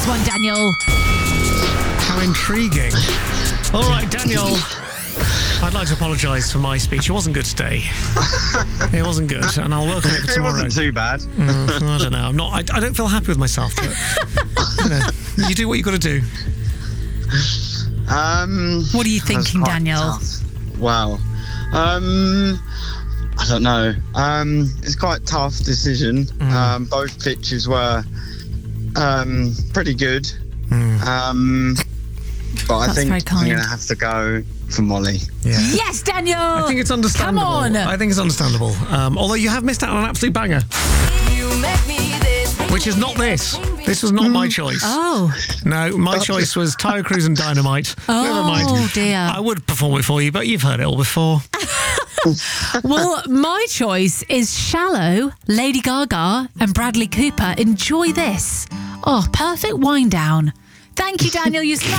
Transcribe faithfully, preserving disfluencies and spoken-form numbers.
One, Daniel. How intriguing. All right, Daniel. I'd like to apologise for my speech. It wasn't good today. It wasn't good, and I'll work on it for tomorrow. It wasn't too bad. Mm, I don't know. I'm not. I, I don't feel happy with myself. But, you know, you do what you got to do. Um, what are you thinking, Daniel? Tough. Wow. Um, I don't know. Um, it's quite a tough decision. Mm. Um, both pitches were um, pretty good. Mm. Um, but I That's think very kind. I'm going to have to go for Molly. Yeah. Yes, Daniel! I think it's understandable. Come on! I think it's understandable. Um, although you have missed out on an absolute banger. Which is not this. This was not mm. my choice. Oh. No, my choice was Tyre Cruise and Dynamite. Oh, Never mind. Oh, dear. I would perform it for you, but you've heard it all before. Well, my choice is Shallow, Lady Gaga and Bradley Cooper. Enjoy this. Oh, perfect wind down. Thank you, Daniel. You smashed